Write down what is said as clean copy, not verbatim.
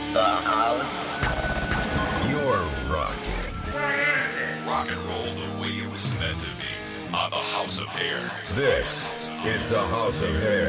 The house. You're rocking. Rock and roll the way it was meant to be on the House of Hair. This is the House of Hair.